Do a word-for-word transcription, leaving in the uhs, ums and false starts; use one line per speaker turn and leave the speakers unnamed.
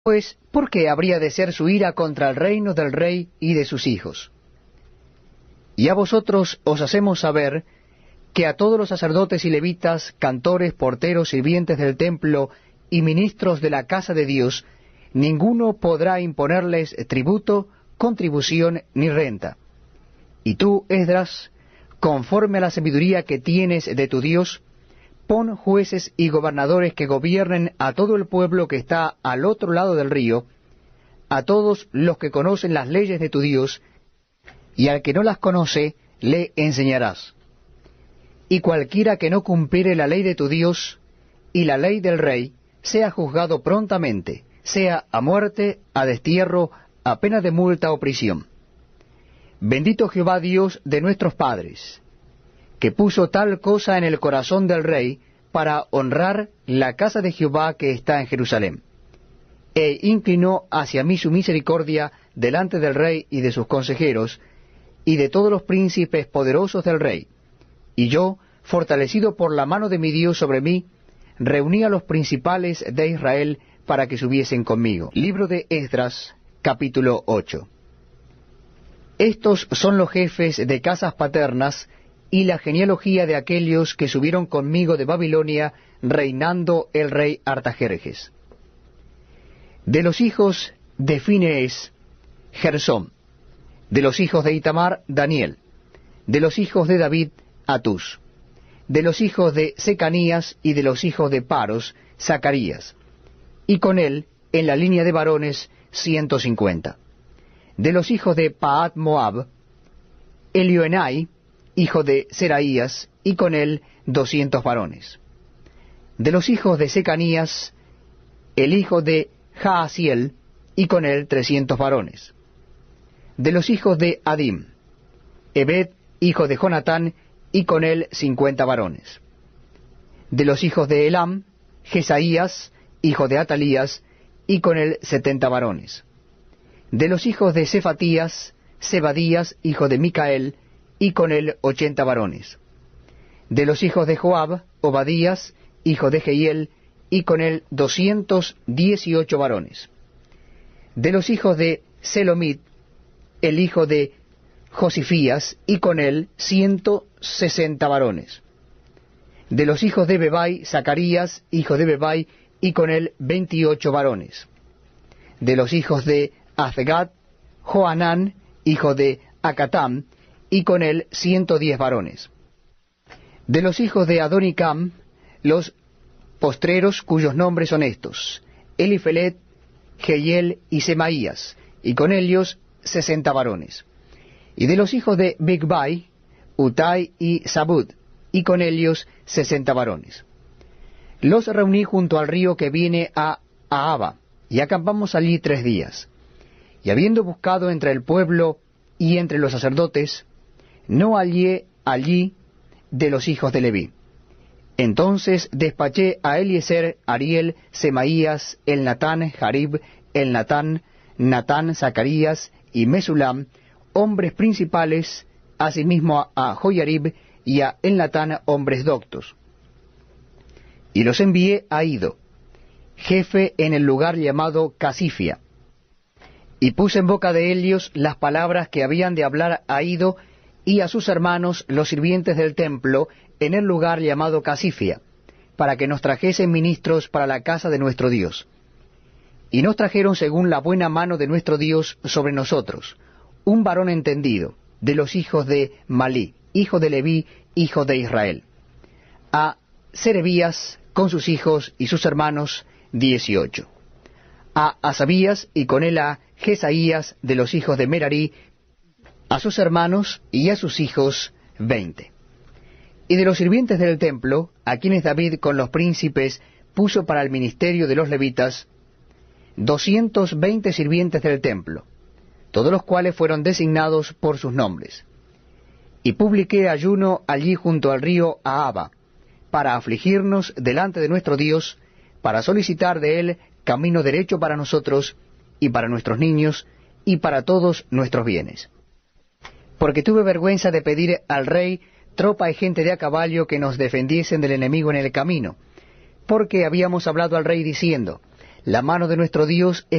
Pues, ¿por qué habría de ser su ira contra el reino del rey y de sus hijos? Y a vosotros os hacemos saber que a todos los sacerdotes y levitas, cantores, porteros, sirvientes del templo y ministros de la casa de Dios, ninguno podrá imponerles tributo, contribución ni renta. Y tú, Esdras, conforme a la sabiduría que tienes de tu Dios, pon jueces y gobernadores que gobiernen a todo el pueblo que está al otro lado del río, a todos los que conocen las leyes de tu Dios, y al que no las conoce, le enseñarás. Y cualquiera que no cumpliere la ley de tu Dios y la ley del rey, sea juzgado prontamente, sea a muerte, a destierro, a pena de multa o prisión. Bendito Jehová Dios de nuestros padres, que puso tal cosa en el corazón del rey para honrar la casa de Jehová que está en Jerusalén, e inclinó hacia mí su misericordia delante del rey y de sus consejeros, y de todos los príncipes poderosos del rey. Y yo, fortalecido por la mano de mi Dios sobre mí, reuní a los principales de Israel para que subiesen conmigo. Libro de Esdras, capítulo ocho. Estos son los jefes de casas paternas y la genealogía de aquellos que subieron conmigo de Babilonia, reinando el rey Artajerjes. De los hijos de Finees, Gersón. De los hijos de Itamar, Daniel. De los hijos de David, Atús. De los hijos de Secanías y de los hijos de Paros, Zacarías. Y con él, en la línea de varones, ciento cincuenta. De los hijos de Pahat Moab, Elioenai, hijo de Seraías, y con él doscientos varones. De los hijos de Secanías, el hijo de Jaasiel, y con él trescientos varones. De los hijos de Adim, Ebed, hijo de Jonatán, y con él cincuenta varones. De los hijos de Elam, Jesaías, hijo de Atalías, y con él setenta varones. De los hijos de Cefatías, Zebadías, hijo de Micael, y con él ochenta varones. De los hijos de Joab, Obadías, hijo de Jehiel, y con él doscientos dieciocho varones. De los hijos de Selomit, el hijo de Josifías, y con él ciento sesenta varones. De los hijos de Bebai, Zacarías, hijo de Bebai, y con él veintiocho varones. De los hijos de Azgad, Joanán, hijo de Acatam, y con él ciento diez varones. De los hijos de Adonicam, los postreros cuyos nombres son estos: Elifelet, Jehiel y Semaías, y con ellos sesenta varones. Y de los hijos de Bigvai, Utai y Zabud, y con ellos sesenta varones. Los reuní junto al río que viene a Ahava, y acampamos allí tres días. Y habiendo buscado entre el pueblo y entre los sacerdotes, no hallé allí de los hijos de Leví. Entonces despaché a Eliezer, Ariel, Semaías, Elnatán, Jarib, Elnatán, Natán, Zacarías y Mesulam, hombres principales, asimismo a Joyarib y a Elnatán, hombres doctos. Y los envié a Ido, jefe en el lugar llamado Casifia, y puse en boca de ellos las palabras que habían de hablar a Ido y a sus hermanos los sirvientes del templo en el lugar llamado Casifia, para que nos trajesen ministros para la casa de nuestro Dios. Y nos trajeron según la buena mano de nuestro Dios sobre nosotros, un varón entendido, de los hijos de Malí, hijo de Leví, hijo de Israel, a Serebías con sus hijos y sus hermanos, dieciocho, a Asabías y con él a Jesaías de los hijos de Merarí, a sus hermanos y a sus hijos, veinte. Y de los sirvientes del templo, a quienes David con los príncipes puso para el ministerio de los levitas, doscientos veinte sirvientes del templo, todos los cuales fueron designados por sus nombres. Y publiqué ayuno allí junto al río Ahava, para afligirnos delante de nuestro Dios, para solicitar de él camino derecho para nosotros, y para nuestros niños, y para todos nuestros bienes. Porque tuve vergüenza de pedir al rey tropa y gente de a caballo que nos defendiesen del enemigo en el camino, porque habíamos hablado al rey diciendo: La mano de nuestro Dios es